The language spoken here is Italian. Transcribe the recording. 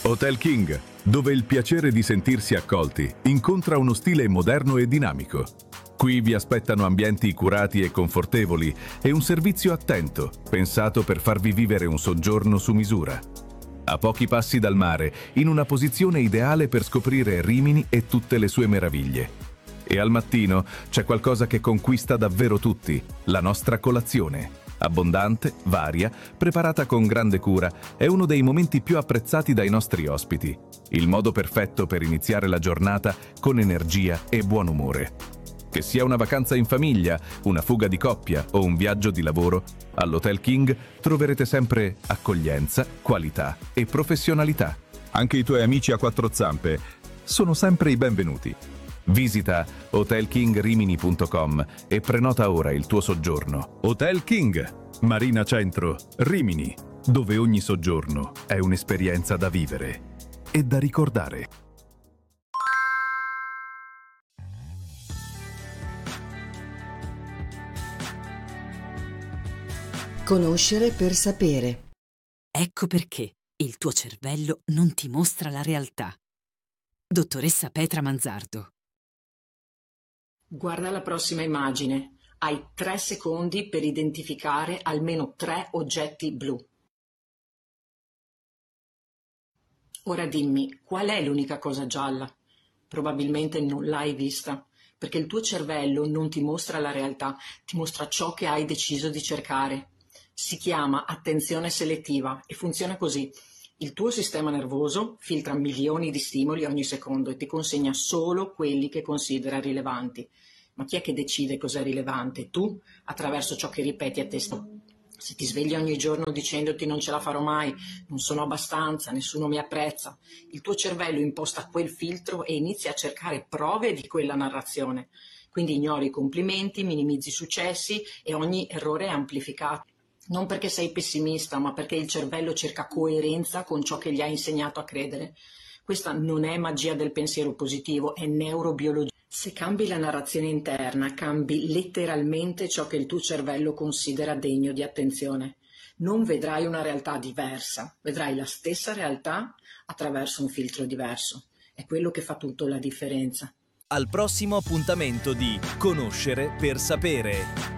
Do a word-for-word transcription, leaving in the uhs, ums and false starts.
Hotel King, dove il piacere di sentirsi accolti incontra uno stile moderno e dinamico. Qui vi aspettano ambienti curati e confortevoli e un servizio attento, pensato per farvi vivere un soggiorno su misura. A pochi passi dal mare, in una posizione ideale per scoprire Rimini e tutte le sue meraviglie. E al mattino c'è qualcosa che conquista davvero tutti, la nostra colazione. Abbondante, varia, preparata con grande cura, è uno dei momenti più apprezzati dai nostri ospiti. Il modo perfetto per iniziare la giornata con energia e buon umore. Che sia una vacanza in famiglia, una fuga di coppia o un viaggio di lavoro, all'Hotel King troverete sempre accoglienza, qualità e professionalità. Anche i tuoi amici a quattro zampe sono sempre i benvenuti. Visita hotel king rimini punto com e prenota ora il tuo soggiorno. Hotel King, Marina Centro, Rimini, dove ogni soggiorno è un'esperienza da vivere e da ricordare. Conoscere per sapere. Ecco perché il tuo cervello non ti mostra la realtà. Dottoressa Petra Manzardo. Guarda la prossima immagine. Hai tre secondi per identificare almeno tre oggetti blu. Ora dimmi, qual è l'unica cosa gialla? Probabilmente non l'hai vista, perché il tuo cervello non ti mostra la realtà, ti mostra ciò che hai deciso di cercare. Si chiama attenzione selettiva e funziona così. Il tuo sistema nervoso filtra milioni di stimoli ogni secondo e ti consegna solo quelli che considera rilevanti. Ma chi è che decide cos'è rilevante? Tu, attraverso ciò che ripeti a te stesso. Se ti svegli ogni giorno dicendoti non ce la farò mai, non sono abbastanza, nessuno mi apprezza, il tuo cervello imposta quel filtro e inizia a cercare prove di quella narrazione. Quindi ignori i complimenti, minimizzi i successi e ogni errore è amplificato. Non perché sei pessimista, ma perché il cervello cerca coerenza con ciò che gli ha insegnato a credere. Questa non è magia del pensiero positivo, è neurobiologia. Se cambi la narrazione interna, cambi letteralmente ciò che il tuo cervello considera degno di attenzione. Non vedrai una realtà diversa, vedrai la stessa realtà attraverso un filtro diverso. È quello che fa tutto la differenza. Al prossimo appuntamento di Conoscere per sapere.